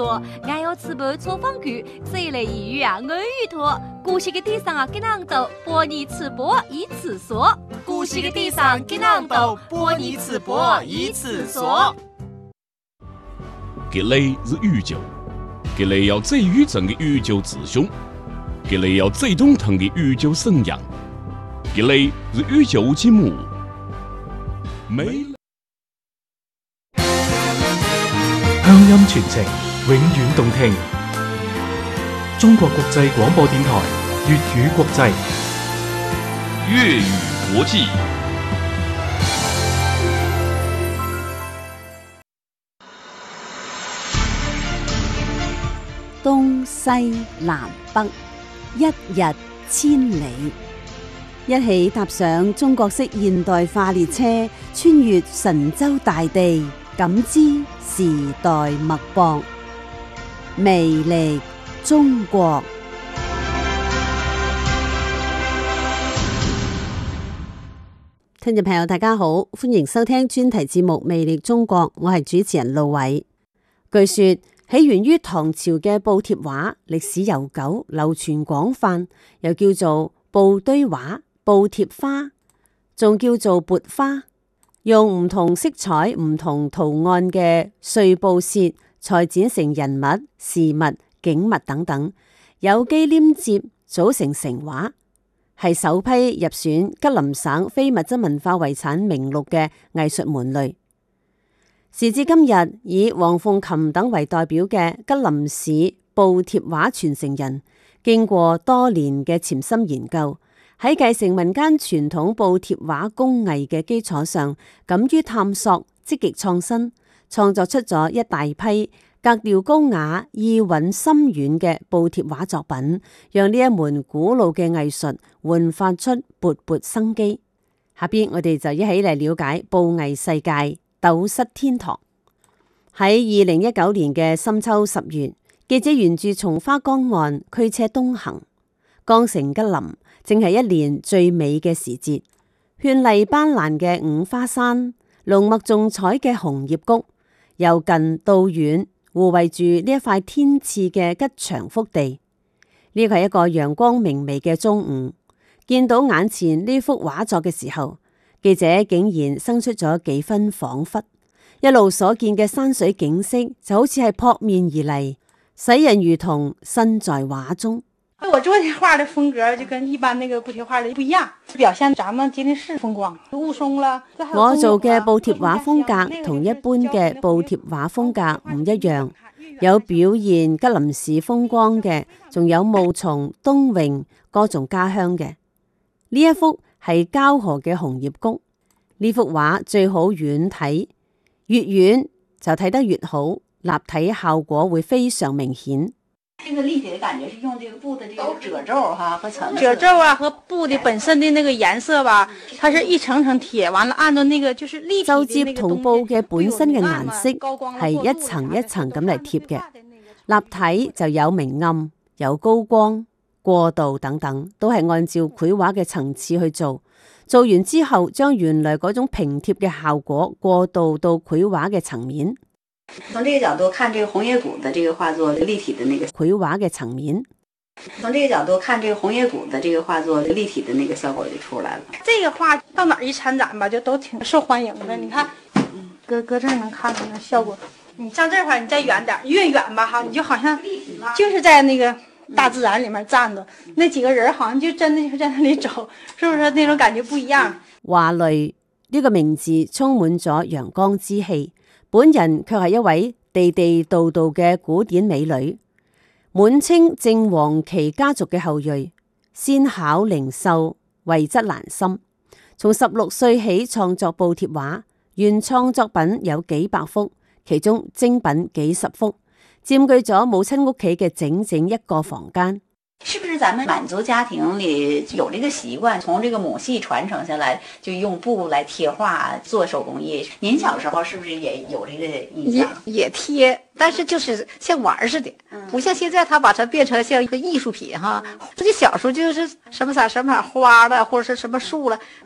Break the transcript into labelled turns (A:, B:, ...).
A: 多，俺要吃不搓方具，这类语啊，俄语多。古稀的地上啊，给啷斗，波你吃播一次说。
B: 古稀的地上给啷斗，波你吃播一次说。
C: 这类是宇宙，这类要最宇宙的宇宙之兄，这类要最懂腾的宇宙神样，这类是宇宙之母。
D: 鄉音傳情，永遠動聽。中國國際廣播電台粵語國際，
C: 粵語國際。
E: 東西南北，一日千里。一起踏上中國式現代化列車，穿越神州大地，感知時代脈搏，魅力中國。聽眾朋友大家好，歡迎收聽專題節目《魅力中國》，我係主持人陸偉。據說起源於唐朝嘅布帖畫，歷史悠久，流傳廣泛，又叫做布堆畫、布帖花，仲叫做鉢花。用唔同色彩、唔同圖案嘅碎布屑裁剪成人物、事物、景物等等，有機黏接組成成畫，係首批入選吉林省非物質文化遺產名錄嘅藝術門類。時至今日，以黃鳳琴等為代表嘅吉林市布帖畫傳承人，經過多年嘅潛心研究，喺繼承民間傳統布帖畫工藝嘅基礎上，敢於探索、積極創新，創作出咗一大批格調高雅、意韻深遠嘅布帖畫作品，讓呢一門古老嘅藝術煥發出勃勃生機。下邊我哋就一起嚟了解布藝世界斗室天堂。喺2019年嘅深秋10月，記者沿住松花江岸驅車東行，江城吉林正係一年最美嘅時節，絢麗斑斕嘅五花山，濃墨重彩嘅紅葉谷，由近到遠護衛住呢一塊天賜嘅吉祥福地。呢個係一個陽光明媚嘅中午，見到眼前呢幅畫作嘅時候，記者竟然生出咗幾分恍惚，一路所見嘅山水景色就好似係撲面而嚟，使人如同身在畫中。
F: 我做的畫的風格就跟一般那個布帖畫的不一樣，表現咱們吉林市風光。霧凇啦，
E: 我做嘅布帖畫風格同一般嘅布帖畫風格唔一樣，有表現吉林市風光嘅，仲有霧凇、冬榮、歌頌家鄉嘅。呢一幅係膠河嘅紅葉谷，呢幅畫最好遠睇，越遠就睇得越好，立體效果會非常明顯。
G: 這個立體的感覺是用這個布的這個褶皺哈和層次，
F: 褶皺啊和布的本身的那個顏色吧，它是一層層貼，完了按照那個就是立體的那個東西。就接同布嘅本身嘅顏色係一層一層咁嚟貼嘅，立體就有明暗、有高光、過渡等等，都係按照繪畫嘅層次去做。做完之後，將原來嗰種平貼嘅效果過渡到繪畫嘅層面。
G: 從這個角度看，這個紅葉谷的這個畫作立體的那個
E: 繪畫嘅層面。
G: 從這個角度看，這個紅葉谷的這個畫作立體的那個效果就出來了。
F: 這個畫到哪兒一參展吧，就都挺受歡迎的。你看，搁這兒能看到那效果。你上這塊，你再遠點，越遠吧哈，你就好像就是在那個大自然裏面站着，那幾個人好像就真的就在那裡走，是不是那種感覺不一樣？
E: 華蕾呢個名字充滿咗陽光之氣。本人卻係一位地地道道嘅古典美女，滿清正黃旗家族嘅後裔，先巧靈秀，慧質蘭心。從16歲起創作布帖畫，原創作品有幾百幅，其中精品幾十幅，佔據咗母親屋企嘅整整一個房間。
G: 是不是咱們滿族家庭裏有這個習慣，從這個母系傳承下來，就用布來貼畫做手工藝？您小時候是不是也有這個印象？
H: 也貼，但是就是像玩似的，不像現在他把它變成像一個藝術品哈。自己小時候就是什麼色什麼花了，或者是什麼樹了。